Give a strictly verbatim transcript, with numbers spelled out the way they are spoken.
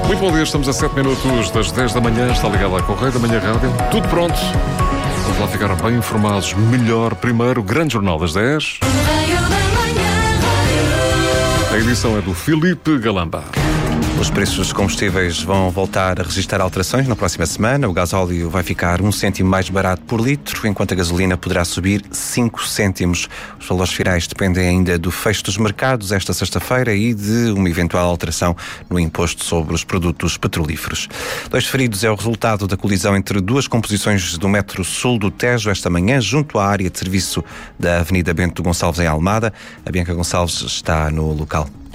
Muito bom dia, estamos a sete minutos das dez da manhã, está ligado à Correio da Manhã Rádio. Tudo pronto. Vamos lá ficar bem informados, melhor. Primeiro, grande jornal das dez. A edição é do Filipe Galamba. Os preços dos combustíveis vão voltar a registrar alterações na próxima semana. O gasóleo vai ficar um cêntimo mais barato por litro, enquanto a gasolina poderá subir cinco cêntimos. Os valores finais dependem ainda do fecho dos mercados esta sexta-feira e de uma eventual alteração no imposto sobre os produtos petrolíferos. Dois feridos é o resultado da colisão entre duas composições do metro sul do Tejo esta manhã, junto à área de serviço da Avenida Bento Gonçalves em Almada. A Bianca Gonçalves está no local.